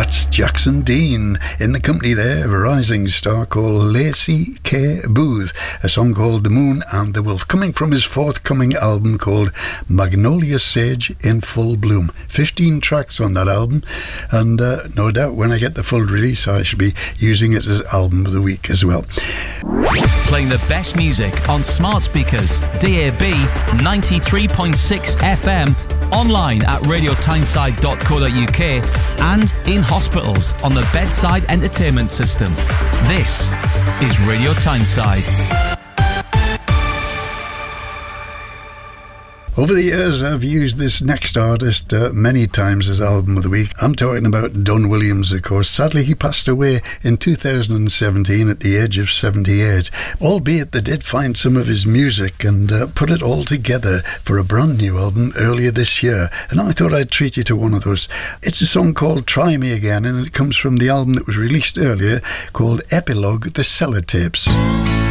That's Jackson Dean in the company there of a rising star called Lacey K. Booth, a song called The Moon and the Wolf, coming from his forthcoming album called Magnolia Sage in Full Bloom. 15 tracks on that album, and no doubt when I get the full release I shall be using it as Album of the Week as well. Playing the best music on smart speakers, DAB 93.6 FM, online at radiotyneside.co.uk and in hospitals on the Bedside Entertainment System. This is Radio Tyneside. Over the years, I've used this next artist many times as Album of the Week. I'm talking about Don Williams, of course. Sadly, he passed away in 2017 at the age of 78, albeit they did find some of his music and put it all together for a brand new album earlier this year. And I thought I'd treat you to one of those. It's a song called Try Me Again, and it comes from the album that was released earlier called Epilogue, The Cellar Tapes.